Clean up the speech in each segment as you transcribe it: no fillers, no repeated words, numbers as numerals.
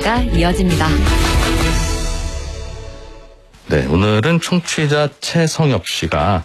이야기가 이어집니다. 네, 오늘은 청취자 최성엽 씨가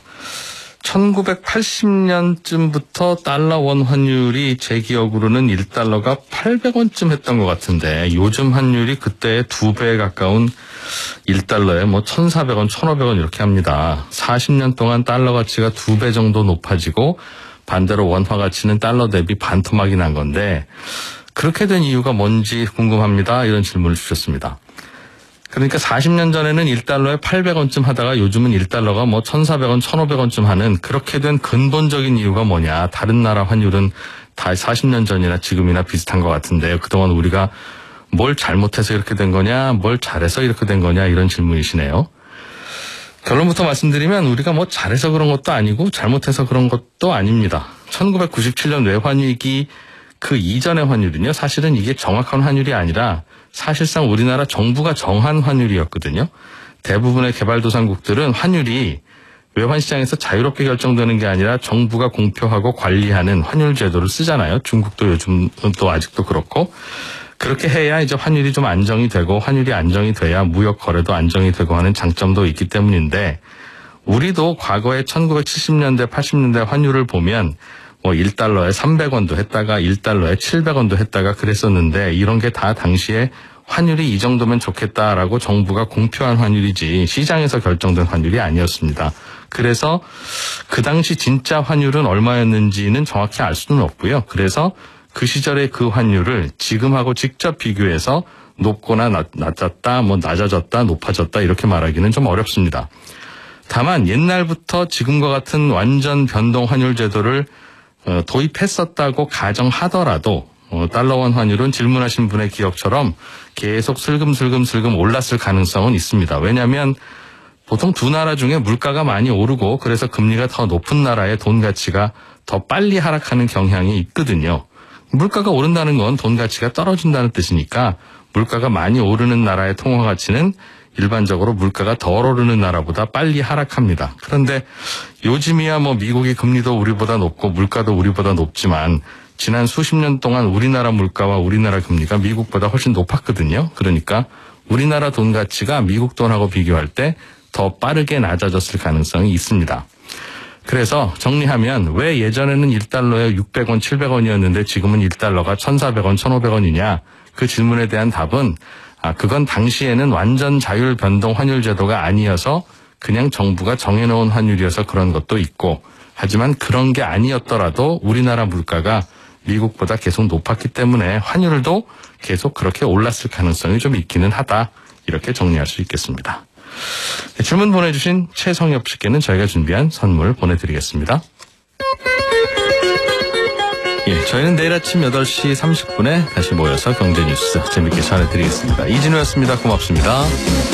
1980년쯤부터 달러 원 환율이 제 기억으로는 1달러가 800원쯤 했던 것 같은데 요즘 환율이 그때의 2배에 가까운 1달러에 1,400원, 1,500원 이렇게 합니다. 40년 동안 달러 가치가 2배 정도 높아지고 반대로 원화 가치는 달러 대비 반토막이 난 건데 그렇게 된 이유가 뭔지 궁금합니다. 이런 질문을 주셨습니다. 그러니까 40년 전에는 1달러에 800원쯤 하다가 요즘은 1달러가 1,400원, 1,500원쯤 하는 그렇게 된 근본적인 이유가 뭐냐. 다른 나라 환율은 다 40년 전이나 지금이나 비슷한 것 같은데 그동안 우리가 뭘 잘못해서 이렇게 된 거냐, 뭘 잘해서 이렇게 된 거냐 이런 질문이시네요. 결론부터 말씀드리면 우리가 잘해서 그런 것도 아니고 잘못해서 그런 것도 아닙니다. 1997년 외환위기 그 이전의 환율은요. 사실은 이게 정확한 환율이 아니라 사실상 우리나라 정부가 정한 환율이었거든요. 대부분의 개발도상국들은 환율이 외환시장에서 자유롭게 결정되는 게 아니라 정부가 공표하고 관리하는 환율 제도를 쓰잖아요. 중국도 요즘 또 아직도 그렇고. 그렇게 해야 이제 환율이 좀 안정이 되고 환율이 안정이 돼야 무역 거래도 안정이 되고 하는 장점도 있기 때문인데 우리도 과거에 1970년대, 80년대 환율을 보면 1달러에 300원도 했다가 1달러에 700원도 했다가 그랬었는데 이런 게 다 당시에 환율이 이 정도면 좋겠다라고 정부가 공표한 환율이지 시장에서 결정된 환율이 아니었습니다. 그래서 그 당시 진짜 환율은 얼마였는지는 정확히 알 수는 없고요. 그래서 그 시절의 그 환율을 지금하고 직접 비교해서 높거나 낮았다, 낮아졌다, 높아졌다 이렇게 말하기는 좀 어렵습니다. 다만 옛날부터 지금과 같은 완전 변동 환율 제도를 도입했었다고 가정하더라도 달러원 환율은 질문하신 분의 기억처럼 계속 슬금슬금 올랐을 가능성은 있습니다. 왜냐하면 보통 두 나라 중에 물가가 많이 오르고 그래서 금리가 더 높은 나라의 돈 가치가 더 빨리 하락하는 경향이 있거든요. 물가가 오른다는 건 돈 가치가 떨어진다는 뜻이니까 물가가 많이 오르는 나라의 통화 가치는 일반적으로 물가가 덜 오르는 나라보다 빨리 하락합니다. 그런데 요즘이야 미국이 금리도 우리보다 높고 물가도 우리보다 높지만 지난 수십 년 동안 우리나라 물가와 우리나라 금리가 미국보다 훨씬 높았거든요. 그러니까 우리나라 돈 가치가 미국 돈하고 비교할 때 더 빠르게 낮아졌을 가능성이 있습니다. 그래서 정리하면 왜 예전에는 1달러에 600원, 700원이었는데 지금은 1달러가 1,400원, 1,500원이냐? 그 질문에 대한 답은 그건 당시에는 완전 자율 변동 환율 제도가 아니어서 그냥 정부가 정해놓은 환율이어서 그런 것도 있고 하지만 그런 게 아니었더라도 우리나라 물가가 미국보다 계속 높았기 때문에 환율도 계속 그렇게 올랐을 가능성이 좀 있기는 하다. 이렇게 정리할 수 있겠습니다. 네, 질문 보내주신 최성엽 씨께는 저희가 준비한 선물 보내드리겠습니다. 예, 저희는 내일 아침 8시 30분에 다시 모여서 경제뉴스 재밌게 전해드리겠습니다. 이진우였습니다. 고맙습니다.